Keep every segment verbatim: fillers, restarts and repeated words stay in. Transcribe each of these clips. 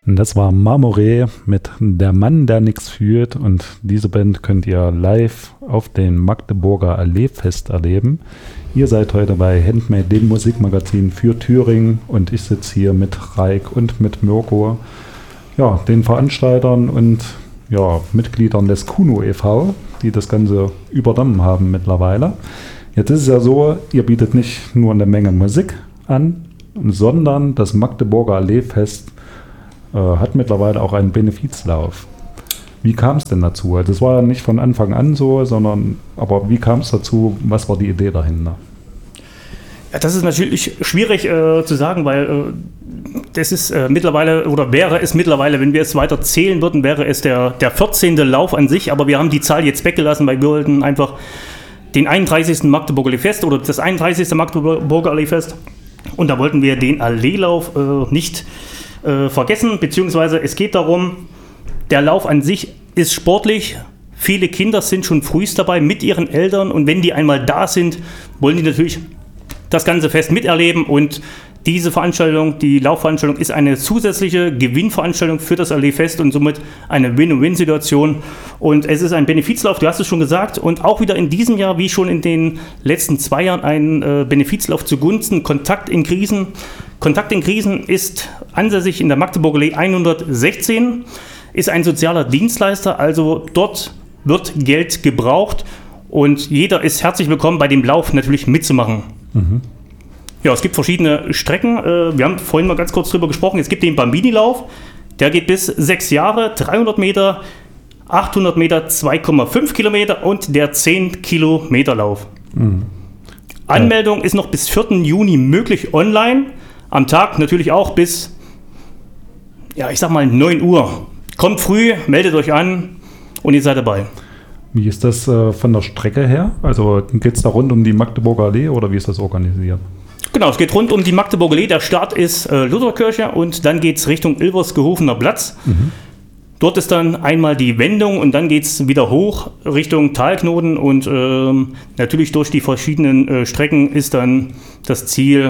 Das war Marmoré mit Der Mann, der nichts fühlt, und diese Band könnt ihr live auf dem Magdeburger Alleefest erleben. Ihr seid heute bei Handmade, dem Musikmagazin für Thüringen, und ich sitze hier mit Raik und mit Mirko, ja, den Veranstaltern und ja, Mitgliedern des Kuno e V, die das Ganze übernommen haben mittlerweile. Jetzt ist es ja so, ihr bietet nicht nur eine Menge Musik an, sondern das Magdeburger Alleefest hat mittlerweile auch einen Benefizlauf. Wie kam es denn dazu? Das war ja nicht von Anfang an so, sondern, aber wie kam es dazu? Was war die Idee dahinter? Ja, das ist natürlich schwierig äh, zu sagen, weil äh, das ist äh, mittlerweile, oder wäre es mittlerweile, wenn wir es weiter zählen würden, wäre es der, der vierzehnte Lauf an sich, aber wir haben die Zahl jetzt weggelassen, weil wir wollten einfach den einunddreißigsten Magdeburger Alleefest oder das einunddreißigste Magdeburger Alleefest, und da wollten wir den Alleelauf äh, nicht Äh, vergessen, beziehungsweise es geht darum, der Lauf an sich ist sportlich, viele Kinder sind schon frühst dabei mit ihren Eltern, und wenn die einmal da sind, wollen die natürlich das ganze Fest miterleben, und diese Veranstaltung, die Laufveranstaltung, ist eine zusätzliche Gewinnveranstaltung für das Alleefest und somit eine Win-Win-Situation, und es ist ein Benefizlauf, du hast es schon gesagt, und auch wieder in diesem Jahr, wie schon in den letzten zwei Jahren, ein äh, Benefizlauf zugunsten Kontakt in Krisen. Kontakt in Krisen ist ansässig in der Magdeburger Allee hundertsechzehn, ist ein sozialer Dienstleister, also dort wird Geld gebraucht und jeder ist herzlich willkommen, bei dem Lauf natürlich mitzumachen. Mhm. Ja, es gibt verschiedene Strecken, wir haben vorhin mal ganz kurz drüber gesprochen, es gibt den Bambini-Lauf, der geht bis sechs Jahre, dreihundert Meter, achthundert Meter, zwei Komma fünf Kilometer und der zehn Kilometer Lauf. Mhm. Anmeldung ist noch bis vierten Juni möglich online. Am Tag natürlich auch bis, ja, ich sag mal neun Uhr. Kommt früh, meldet euch an und ihr seid dabei. Wie ist das äh, von der Strecke her? Also geht es da rund um die Magdeburger Allee oder wie ist das organisiert? Genau, es geht rund um die Magdeburger Allee. Der Start ist äh, Lutherkirche und dann geht es Richtung Ilversgehofener Platz. Mhm. Dort ist dann einmal die Wendung und dann geht es wieder hoch Richtung Talknoten, und ähm, natürlich durch die verschiedenen äh, Strecken ist dann das Ziel,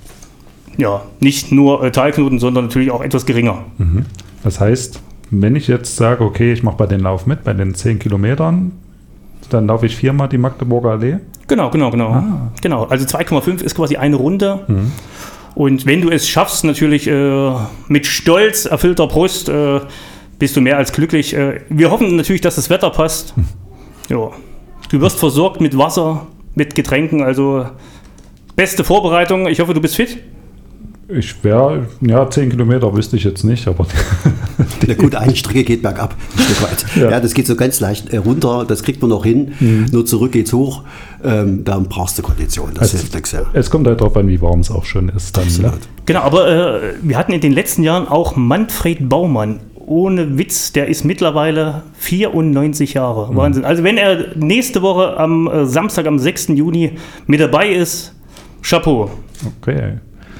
ja, nicht nur äh, Talknoten, sondern natürlich auch etwas geringer. Mhm. Das heißt, wenn ich jetzt sage, okay, ich mache bei den Lauf mit, bei den zehn Kilometern, dann laufe ich viermal die Magdeburger Allee? Genau, genau, genau. Ah. Genau, also zwei Komma fünf ist quasi eine Runde. Mhm. Und wenn du es schaffst, natürlich äh, mit stolz erfüllter Brust, äh, bist du mehr als glücklich. Äh, wir hoffen natürlich, dass das Wetter passt. Mhm. Ja. Du wirst versorgt mit Wasser, mit Getränken, also beste Vorbereitung. Ich hoffe, du bist fit. Ich wäre, ja, zehn Kilometer wüsste ich jetzt nicht, aber... Eine gute eine Strecke geht bergab, ein Stück weit. Ja. Ja, das geht so ganz leicht runter, das kriegt man noch hin, mhm. nur zurück geht's hoch, ähm, da brauchst du Kondition, das es, hilft nichts. Ja. Es kommt halt darauf an, wie warm es auch schon ist. Dann, ne? Genau, aber äh, wir hatten in den letzten Jahren auch Manfred Baumann, ohne Witz, der ist mittlerweile vierundneunzig Jahre, mhm. Wahnsinn. Also wenn er nächste Woche am äh, Samstag, am sechsten Juni mit dabei ist, Chapeau. Okay.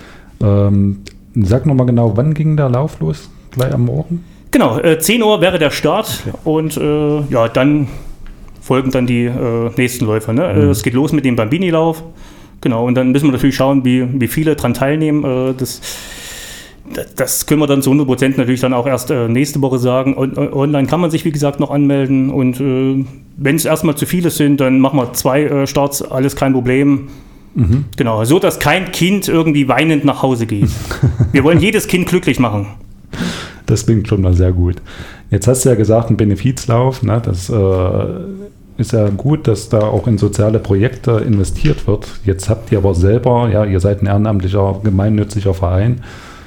Ähm, sag nochmal genau, wann ging der Lauf los? Gleich am Morgen? Genau, äh, zehn Uhr wäre der Start, okay. Und äh, ja, dann folgen dann die äh, nächsten Läufer. Ne? Mhm. Äh, es geht los mit dem Bambini-Lauf. Genau, und dann müssen wir natürlich schauen, wie, wie viele dran teilnehmen. Äh, das, das, das können wir dann zu hundert Prozent natürlich dann auch erst äh, nächste Woche sagen. Und, äh, online kann man sich, wie gesagt, noch anmelden. Und äh, wenn es erstmal zu viele sind, dann machen wir zwei äh, Starts, alles kein Problem. Mhm. Genau, so dass kein Kind irgendwie weinend nach Hause geht. Wir wollen jedes Kind glücklich machen. Das klingt schon mal sehr gut. Jetzt hast du ja gesagt, ein Benefizlauf, ne? Das äh, ist ja gut, dass da auch in soziale Projekte investiert wird. Jetzt habt ihr aber selber, ja, ihr seid ein ehrenamtlicher, gemeinnütziger Verein,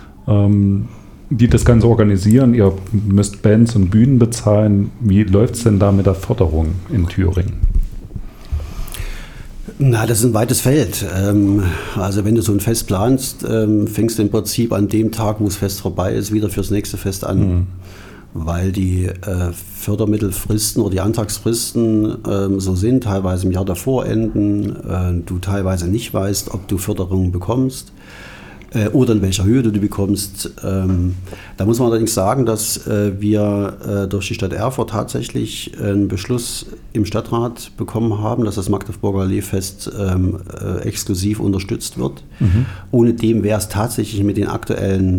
ähm, die das Ganze organisieren. Ihr müsst Bands und Bühnen bezahlen. Wie läuft es denn da mit der Förderung in Thüringen? Na, das ist ein weites Feld. Also wenn du so ein Fest planst, fängst du im Prinzip an dem Tag, wo das Fest vorbei ist, wieder fürs nächste Fest an. Mhm. Weil die Fördermittelfristen oder die Antragsfristen so sind, teilweise im Jahr davor enden, du teilweise nicht weißt, ob du Förderungen bekommst. äh, oder in welcher Höhe du die bekommst. Ähm, da muss man allerdings sagen, dass äh, wir äh, durch die Stadt Erfurt tatsächlich einen Beschluss im Stadtrat bekommen haben, dass das Magdeburger Alleefest ähm, äh, exklusiv unterstützt wird. Mhm. Ohne dem wäre es tatsächlich mit den aktuellen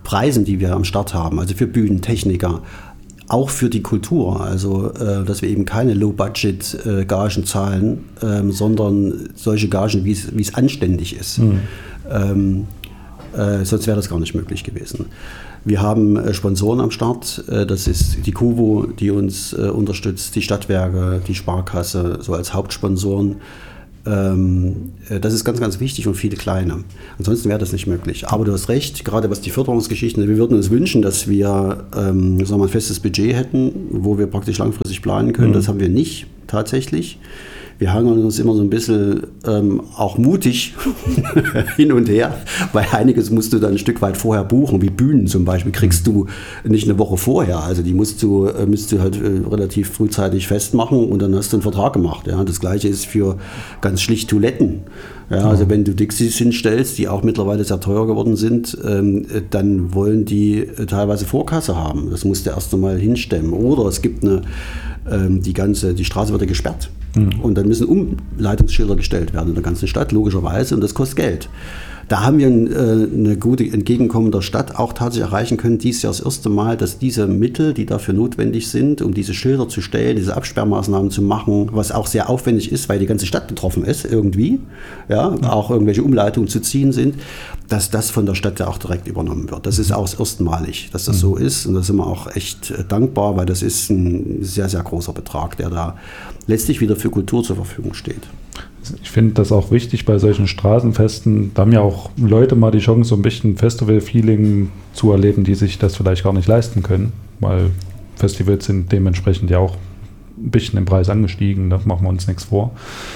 Preisen, die wir am Start haben, also für Bühnentechniker, auch für die Kultur, also äh, dass wir eben keine Low-Budget-Gagen zahlen, ähm, sondern solche Gagen, wie es anständig ist. Mhm. Ähm, äh, sonst wäre das gar nicht möglich gewesen. Wir haben äh, Sponsoren am Start, äh, das ist die Kuvo, die uns äh, unterstützt, die Stadtwerke, die Sparkasse, so als Hauptsponsoren. Ähm, äh, das ist ganz, ganz wichtig und viele kleine. Ansonsten wäre das nicht möglich. Aber du hast recht, gerade was die Förderungsgeschichten, wir würden uns wünschen, dass wir ähm, sagen wir mal, ein festes Budget hätten, wo wir praktisch langfristig planen können. Mhm. Das haben wir nicht tatsächlich. Wir hangeln uns immer so ein bisschen ähm, auch mutig hin und her, weil einiges musst du dann ein Stück weit vorher buchen, wie Bühnen zum Beispiel, kriegst du nicht eine Woche vorher. Also die musst du, äh, musst du halt äh, relativ frühzeitig festmachen und dann hast du einen Vertrag gemacht. Ja. Das Gleiche ist für ganz schlicht Toiletten. Ja, also wenn du Dixies hinstellst, die auch mittlerweile sehr teuer geworden sind, ähm, dann wollen die äh, teilweise Vorkasse haben. Das musst du erst einmal hinstemmen. Oder es gibt eine, ähm, die ganze, die Straße wird ja gesperrt. Mhm. Und dann müssen Umleitungsschilder gestellt werden in der ganzen Stadt, logischerweise, und das kostet Geld. Da haben wir ein, äh, eine gute Entgegenkommen der Stadt auch tatsächlich erreichen können, dieses Jahr das erste Mal, dass diese Mittel, die dafür notwendig sind, um diese Schilder zu stellen, diese Absperrmaßnahmen zu machen, was auch sehr aufwendig ist, weil die ganze Stadt betroffen ist irgendwie, ja, ja. auch irgendwelche Umleitungen zu ziehen sind, dass das von der Stadt ja auch direkt übernommen wird. Das ist auch das erstmalig, dass das mhm. so ist, und da sind wir auch echt äh, dankbar, weil das ist ein sehr, sehr großer Betrag, der da letztlich wieder für Kultur zur Verfügung steht. Ich finde das auch wichtig bei solchen Straßenfesten. Da haben ja auch Leute mal die Chance, so ein bisschen Festival-Feeling zu erleben, die sich das vielleicht gar nicht leisten können, weil Festivals sind dementsprechend ja auch ein bisschen im Preis angestiegen, da machen wir uns nichts vor.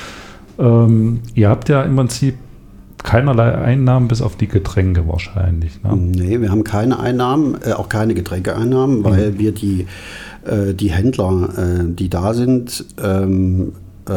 Ähm, ihr habt ja im Prinzip keinerlei Einnahmen bis auf die Getränke wahrscheinlich. Ne? Nee, wir haben keine Einnahmen, äh, auch keine Getränkeeinnahmen, weil mhm. wir die, äh, die Händler, äh, die da sind, ähm,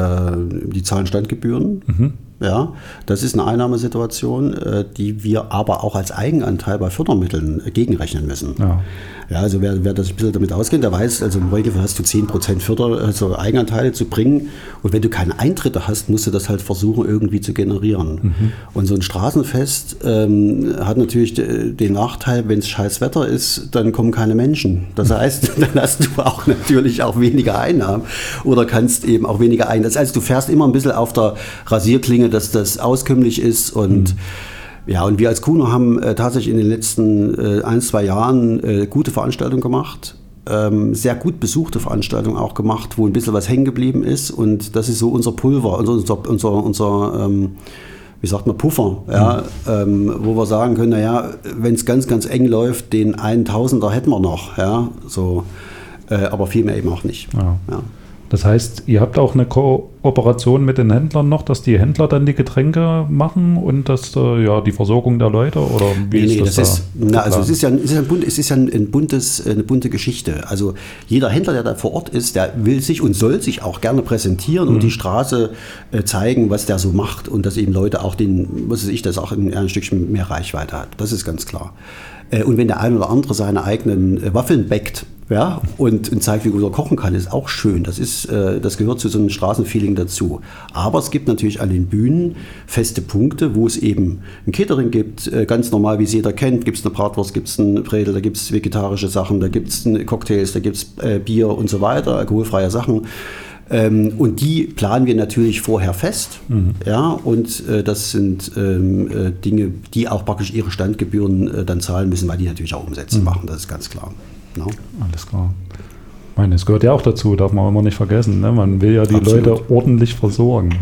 die zahlen Standgebühren. Mhm. Ja, das ist eine Einnahmesituation, die wir aber auch als Eigenanteil bei Fördermitteln gegenrechnen müssen. Ja, ja also wer, wer das ein bisschen damit auskennt, der weiß, also im Regelfall hast du zehn Prozent Förder, also Eigenanteile zu bringen. Und wenn du keine Eintritte hast, musst du das halt versuchen, irgendwie zu generieren. Mhm. Und so ein Straßenfest ähm, hat natürlich den Nachteil, wenn es scheiß Wetter ist, dann kommen keine Menschen. Das heißt, dann hast du auch natürlich auch weniger Einnahmen oder kannst eben auch weniger Einnahmen. Das heißt, du fährst immer ein bisschen auf der Rasierklinge, dass das auskömmlich ist, und mhm. ja, und wir als Kuno haben äh, tatsächlich in den letzten äh, ein, zwei Jahren äh, gute Veranstaltungen gemacht, ähm, sehr gut besuchte Veranstaltungen auch gemacht, wo ein bisschen was hängen geblieben ist, und das ist so unser Pulver, unser, unser, unser, unser ähm, wie sagt man, Puffer, ja, mhm. ähm, wo wir sagen können, naja, wenn es ganz, ganz eng läuft, den einen Tausender hätten wir noch, ja, so, äh, aber viel mehr eben auch nicht. Ja. Ja. Das heißt, ihr habt auch eine Kooperation mit den Händlern noch, dass die Händler dann die Getränke machen und das, äh, ja, die Versorgung der Leute, oder wie nee, ist nee, das? das da ist, na, also es ist ja, es ist ein, bunt, es ist ja ein buntes, eine bunte Geschichte. Also jeder Händler, der da vor Ort ist, der will sich und soll sich auch gerne präsentieren mhm. und die Straße äh, zeigen, was der so macht, und dass eben Leute auch den, was weiß ich, das auch ein, ein Stückchen mehr Reichweite hat. Das ist ganz klar. Äh, und wenn der ein oder andere seine eigenen äh, Waffeln backt, ja, und, und zeigt, wie gut er kochen kann, ist auch schön. Das ist, äh, das gehört zu so einem Straßenfeeling dazu. Aber es gibt natürlich an den Bühnen feste Punkte, wo es eben ein Catering gibt, äh, ganz normal, wie es jeder kennt. Gibt es eine Bratwurst, gibt es einen Bredel, da gibt es vegetarische Sachen, da gibt es Cocktails, da gibt es äh, Bier und so weiter, alkoholfreie Sachen. Ähm, und die planen wir natürlich vorher fest. Mhm. Ja, und äh, das sind ähm, äh, Dinge, die auch praktisch ihre Standgebühren äh, dann zahlen müssen, weil die natürlich auch Umsätze mhm. machen, das ist ganz klar. No? Alles klar. Ich meine, es gehört ja auch dazu, darf man immer nicht vergessen. Ne? Man will ja die Absolut. Leute ordentlich versorgen.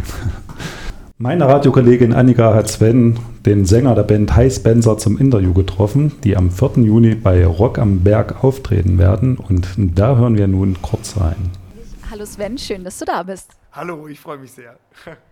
Meine Radiokollegin Annika hat Sven, den Sänger der Band Hi Spencer, zum Interview getroffen, die am vierten Juni bei Rock am Berg auftreten werden. Und da hören wir nun kurz rein. Hallo Sven, schön, dass du da bist. Hallo, ich freue mich sehr.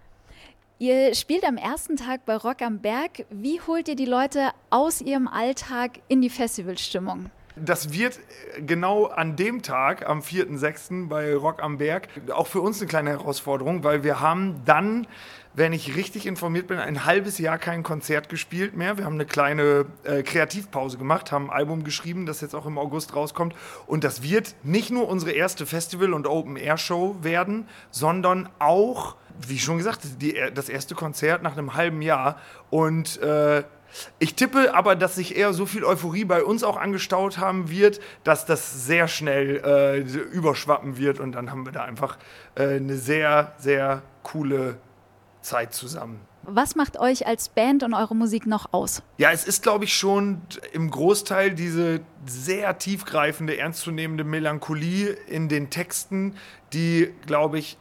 Ihr spielt am ersten Tag bei Rock am Berg. Wie holt ihr die Leute aus ihrem Alltag in die Festivalstimmung? Das wird genau an dem Tag, am vierten sechsten bei Rock am Berg, auch für uns eine kleine Herausforderung, weil wir haben dann, wenn ich richtig informiert bin, ein halbes Jahr kein Konzert gespielt mehr. Wir haben eine kleine äh, Kreativpause gemacht, haben ein Album geschrieben, das jetzt auch im August rauskommt. Und das wird nicht nur unsere erste Festival- und Open-Air-Show werden, sondern auch, wie schon gesagt, die, das erste Konzert nach einem halben Jahr. Und äh, Ich tippe aber, dass sich eher so viel Euphorie bei uns auch angestaut haben wird, dass das sehr schnell äh, überschwappen wird und dann haben wir da einfach äh, eine sehr, sehr coole Zeit zusammen. Was macht euch als Band und eure Musik noch aus? Ja, es ist, glaube ich, schon im Großteil diese sehr tiefgreifende, ernstzunehmende Melancholie in den Texten, die, glaube ich,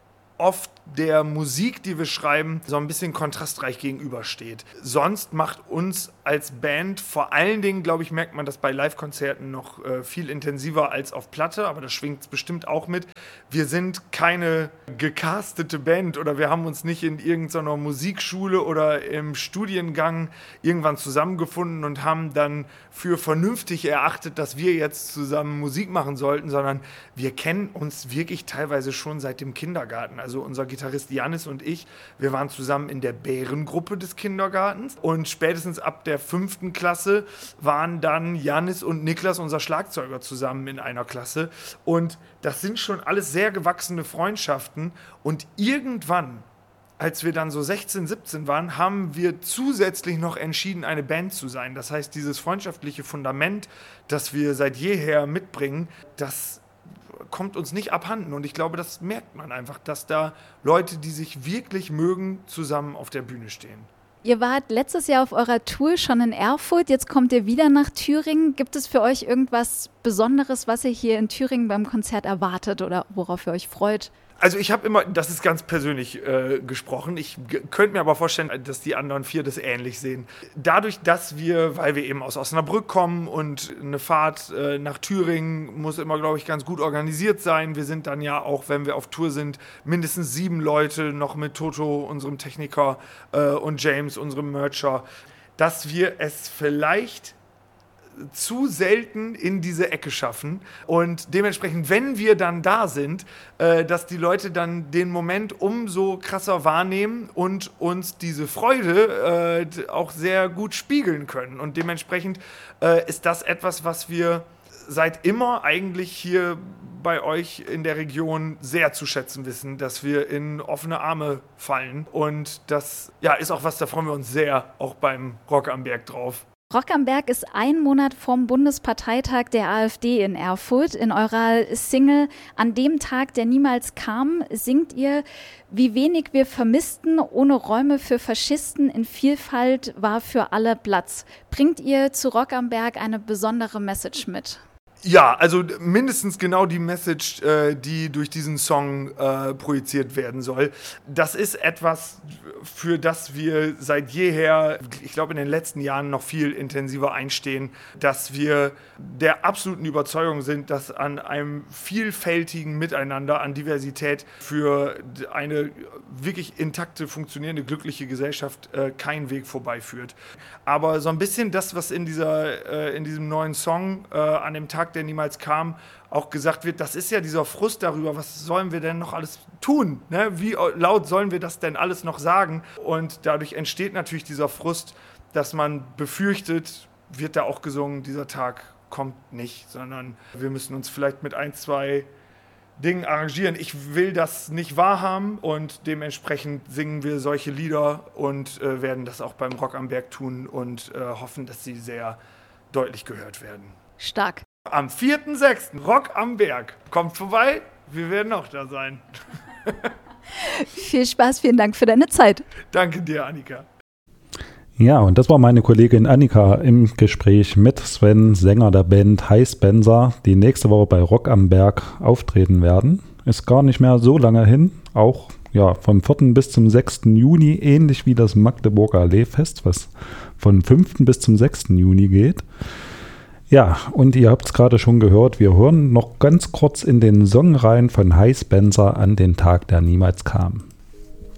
oft der Musik, die wir schreiben, so ein bisschen kontrastreich gegenübersteht. Sonst macht uns als Band vor allen Dingen, glaube ich, merkt man das bei Live-Konzerten noch äh, viel intensiver als auf Platte, aber das schwingt bestimmt auch mit. Wir sind keine gecastete Band oder wir haben uns nicht in irgendeiner Musikschule oder im Studiengang irgendwann zusammengefunden und haben dann für vernünftig erachtet, dass wir jetzt zusammen Musik machen sollten, sondern wir kennen uns wirklich teilweise schon seit dem Kindergarten. Also unser Gitarrist Jannis und ich, wir waren zusammen in der Bärengruppe des Kindergartens und spätestens ab der fünften Klasse waren dann Jannis und Niklas, unser Schlagzeuger, zusammen in einer Klasse und das sind schon alles sehr gewachsene Freundschaften und irgendwann, als wir dann so sechzehn, siebzehn waren, haben wir zusätzlich noch entschieden, eine Band zu sein. Das heißt, dieses freundschaftliche Fundament, das wir seit jeher mitbringen, das kommt uns nicht abhanden. Und ich glaube, das merkt man einfach, dass da Leute, die sich wirklich mögen, zusammen auf der Bühne stehen. Ihr wart letztes Jahr auf eurer Tour schon in Erfurt, jetzt kommt ihr wieder nach Thüringen. Gibt es für euch irgendwas Besonderes, was ihr hier in Thüringen beim Konzert erwartet oder worauf ihr euch freut? Also ich habe immer, das ist ganz persönlich äh, gesprochen, ich g- könnte mir aber vorstellen, dass die anderen vier das ähnlich sehen. Dadurch, dass wir, weil wir eben aus Osnabrück kommen und eine Fahrt äh, nach Thüringen muss immer, glaube ich, ganz gut organisiert sein. Wir sind dann ja auch, wenn wir auf Tour sind, mindestens sieben Leute, noch mit Toto, unserem Techniker, äh, und James, unserem Mercher, dass wir es vielleicht zu selten in diese Ecke schaffen und dementsprechend, wenn wir dann da sind, äh, dass die Leute dann den Moment umso krasser wahrnehmen und uns diese Freude äh, auch sehr gut spiegeln können und dementsprechend äh, ist das etwas, was wir seit immer eigentlich hier bei euch in der Region sehr zu schätzen wissen, dass wir in offene Arme fallen und das ja, ist auch was, da freuen wir uns sehr, auch beim Rock am Berg drauf. Rock am Berg ist ein Monat vorm Bundesparteitag der AfD in Erfurt. In eurer Single An dem Tag, der niemals kam, singt ihr, wie wenig wir vermissten, ohne Räume für Faschisten, in Vielfalt war für alle Platz. Bringt ihr zu Rock am Berg eine besondere Message mit? Ja, also mindestens genau die Message, äh, die durch diesen Song äh, projiziert werden soll. Das ist etwas, für das wir seit jeher, ich glaube in den letzten Jahren noch viel intensiver einstehen, dass wir der absoluten Überzeugung sind, dass an einem vielfältigen Miteinander, an Diversität für eine wirklich intakte, funktionierende, glückliche Gesellschaft äh, kein Weg vorbeiführt. Aber so ein bisschen das, was in, dieser, äh, in diesem neuen Song äh, an dem Tag, der niemals kam, auch gesagt wird, das ist ja dieser Frust darüber, was sollen wir denn noch alles tun? Ne? Wie laut sollen wir das denn alles noch sagen? Und dadurch entsteht natürlich dieser Frust, dass man befürchtet, wird da auch gesungen, dieser Tag kommt nicht, sondern wir müssen uns vielleicht mit ein, zwei Dingen arrangieren. Ich will das nicht wahrhaben und dementsprechend singen wir solche Lieder und äh, werden das auch beim Rock am Berg tun und äh, hoffen, dass sie sehr deutlich gehört werden. Stark. Am vierten sechsten Rock am Berg. Kommt vorbei, wir werden auch da sein. Viel Spaß, vielen Dank für deine Zeit. Danke dir, Annika. Ja, und das war meine Kollegin Annika im Gespräch mit Sven, Sänger der Band Hi Spencer, die nächste Woche bei Rock am Berg auftreten werden. Ist gar nicht mehr so lange hin, auch ja, vom vierten bis zum sechsten Juni, ähnlich wie das Magdeburger Allee-Fest, was vom fünften bis zum sechsten Juni geht. Ja, und ihr habt es gerade schon gehört, wir hören noch ganz kurz in den Song rein von Hi Spencer An den Tag, der niemals kam.